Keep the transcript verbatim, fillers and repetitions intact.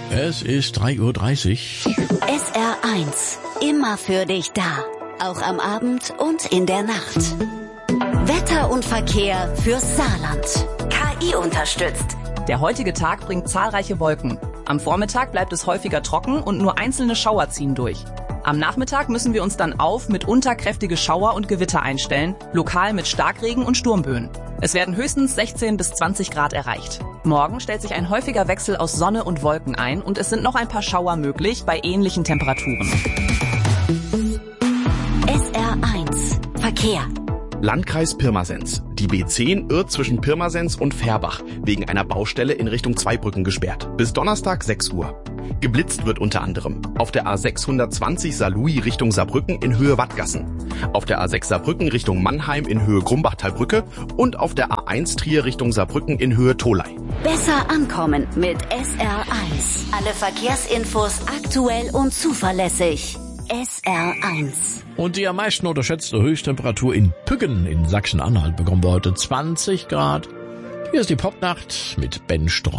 Es ist drei Uhr dreißig. S R eins. Immer für dich da. Auch am Abend und in der Nacht. Wetter und Verkehr fürs Saarland. K I unterstützt. Der heutige Tag bringt zahlreiche Wolken. Am Vormittag bleibt es häufiger trocken und nur einzelne Schauer ziehen durch. Am Nachmittag müssen wir uns dann auf mitunter kräftige Schauer und Gewitter einstellen, lokal mit Starkregen und Sturmböen. Es werden höchstens sechzehn bis zwanzig Grad erreicht. Morgen stellt sich ein häufiger Wechsel aus Sonne und Wolken ein und es sind noch ein paar Schauer möglich bei ähnlichen Temperaturen. S R eins. Verkehr. Landkreis Pirmasens. Die B zehn irrt zwischen Pirmasens und Färbach wegen einer Baustelle in Richtung Zweibrücken gesperrt. Bis Donnerstag sechs Uhr. Geblitzt wird unter anderem auf der A sechshundertzwanzig Saarlouis Richtung Saarbrücken in Höhe Wattgassen, auf der A sechs Saarbrücken Richtung Mannheim in Höhe Grumbachtalbrücke und auf der A eins Trier Richtung Saarbrücken in Höhe Tholey. Besser ankommen mit S R eins. Alle Verkehrsinfos aktuell und zuverlässig. S R eins. Und die am meisten unterschätzte Höchsttemperatur in Püggen in Sachsen-Anhalt bekommen wir heute zwanzig Grad. Hier ist die Popnacht mit Ben Streu.